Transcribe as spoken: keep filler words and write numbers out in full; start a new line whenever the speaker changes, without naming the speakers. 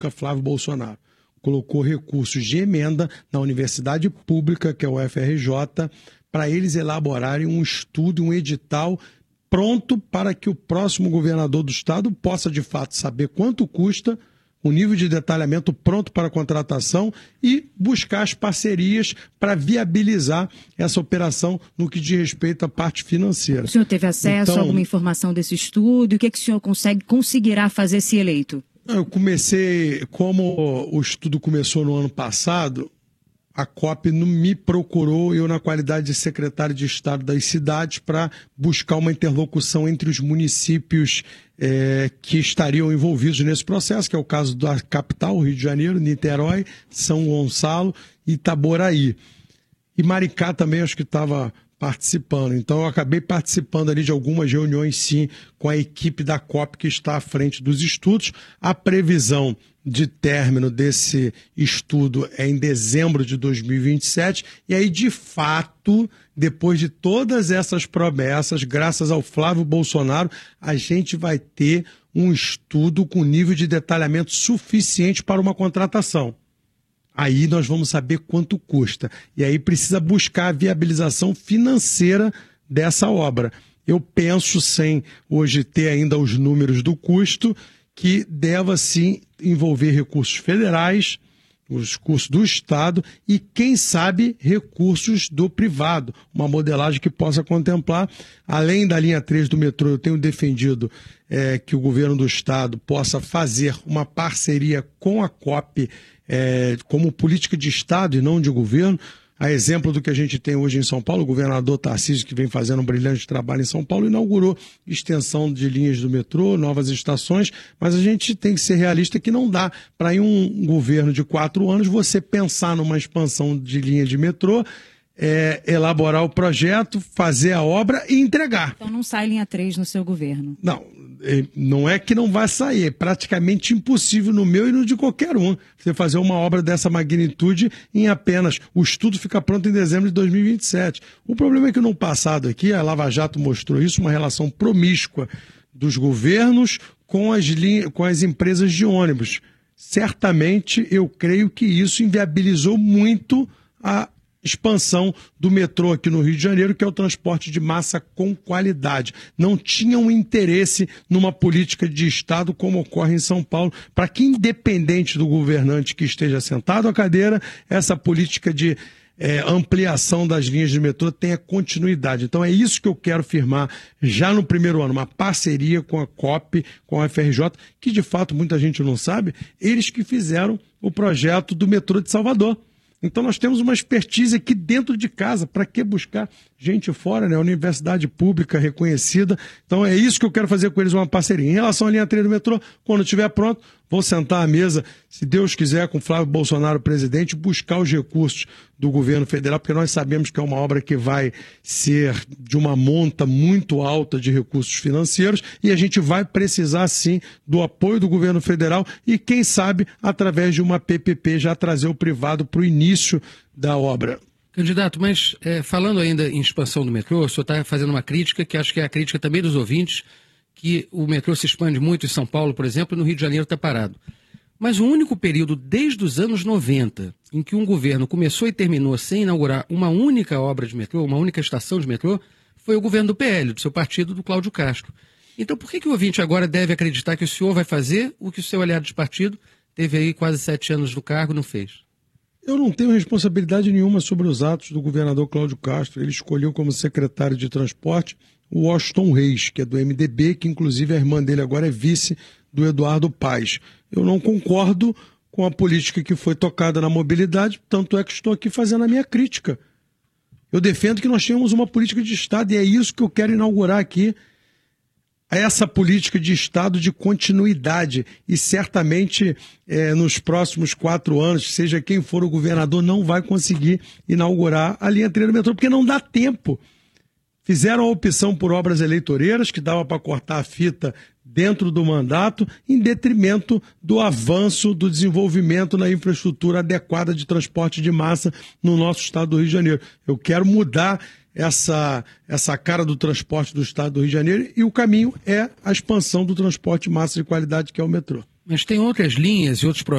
Flávio Bolsonaro. Colocou recursos de emenda na universidade pública, que é o U F R J, para eles elaborarem um estudo, um edital pronto para que o próximo governador do estado possa, de fato, saber quanto custa, o nível de detalhamento pronto para a contratação e buscar as parcerias para viabilizar essa operação no que diz respeito à parte financeira.
O senhor teve acesso
então,
a alguma informação desse estudo? O que, é que o senhor consegue, conseguirá fazer se eleito?
Eu comecei, como o estudo começou no ano passado, a C O P me procurou, eu na qualidade de secretário de Estado das cidades, para buscar uma interlocução entre os municípios é, que estariam envolvidos nesse processo, que é o caso da capital, Rio de Janeiro, Niterói, São Gonçalo e Itaboraí. E Maricá também acho que estava participando. Então eu acabei participando ali de algumas reuniões, sim, com a equipe da C O P que está à frente dos estudos. A previsão de término desse estudo é em dezembro de dois mil e vinte e sete, e aí, de fato, depois de todas essas promessas, graças ao Flávio Bolsonaro, a gente vai ter um estudo com nível de detalhamento suficiente para uma contratação. Aí nós vamos saber quanto custa, e aí precisa buscar a viabilização financeira dessa obra. Eu penso, sem hoje ter ainda os números do custo, que deva sim envolver recursos federais, os recursos do Estado e, quem sabe, recursos do privado. Uma modelagem que possa contemplar, além da linha três do metrô, eu tenho defendido é, que o governo do Estado possa fazer uma parceria com a C O P é, como política de Estado e não de governo. A exemplo do que a gente tem hoje em São Paulo, o governador Tarcísio, que vem fazendo um brilhante trabalho em São Paulo, inaugurou extensão de linhas do metrô, novas estações, mas a gente tem que ser realista que não dá para, em um governo de quatro anos, você pensar numa expansão de linha de metrô, é, elaborar o projeto, fazer a obra e entregar.
Então não sai linha três no seu governo?
Não, não é que não vai sair, é praticamente impossível no meu e no de qualquer um você fazer uma obra dessa magnitude em apenas... O estudo fica pronto em dezembro de dois mil e vinte e sete. O problema é que no passado aqui, a Lava Jato mostrou isso, uma relação promíscua dos governos com as, linhas, com as empresas de ônibus. Certamente, eu creio que isso inviabilizou muito a expansão do metrô aqui no Rio de Janeiro, que é o transporte de massa com qualidade. Não tinham interesse numa política de Estado como ocorre em São Paulo, para que, independente do governante que esteja sentado à cadeira, essa política de é, ampliação das linhas de metrô tenha continuidade. Então é isso que eu quero firmar já no primeiro ano, uma parceria com a C O P, com a U F R J, que de fato muita gente não sabe, eles que fizeram o projeto do metrô de Salvador. Então nós temos uma expertise aqui dentro de casa. Para que buscar gente fora, né? Universidade pública reconhecida. Então é isso que eu quero fazer com eles, uma parceria. Em relação à linha três do metrô, quando estiver pronto, vou sentar à mesa, se Deus quiser, com Flávio Bolsonaro presidente, buscar os recursos do governo federal, porque nós sabemos que é uma obra que vai ser de uma monta muito alta de recursos financeiros e a gente vai precisar, sim, do apoio do governo federal e, quem sabe, através de uma P P P, já trazer o privado para o início da obra.
Candidato, mas é, falando ainda em expansão do metrô, o senhor está fazendo uma crítica, que acho que é a crítica também dos ouvintes, que o metrô se expande muito em São Paulo, por exemplo, e no Rio de Janeiro está parado. Mas o único período desde os anos noventa em que um governo começou e terminou sem inaugurar uma única obra de metrô, uma única estação de metrô, foi o governo do P L, do seu partido, do Cláudio Castro. Então por que, que o ouvinte agora deve acreditar que o senhor vai fazer o que o seu aliado de partido teve aí quase sete anos no cargo e não fez?
Eu não tenho responsabilidade nenhuma sobre os atos do governador Cláudio Castro. Ele escolheu como secretário de transporte o Washington Reis, que é do M D B, que inclusive a irmã dele agora é vice do Eduardo Paes. Eu não concordo com a política que foi tocada na mobilidade, tanto é que estou aqui fazendo a minha crítica. Eu defendo que nós temos uma política de Estado e é isso que eu quero inaugurar aqui, essa política de Estado de continuidade. E certamente é, nos próximos quatro anos, seja quem for o governador, não vai conseguir inaugurar a linha três do metrô, porque não dá tempo. Fizeram a opção por obras eleitoreiras, que dava para cortar a fita dentro do mandato, em detrimento do avanço, do desenvolvimento na infraestrutura adequada de transporte de massa no nosso estado do Rio de Janeiro. Eu quero mudar essa, essa cara do transporte do estado do Rio de Janeiro e o caminho é a expansão do transporte de massa de qualidade, que é o metrô.
Mas tem outras linhas e outros projetos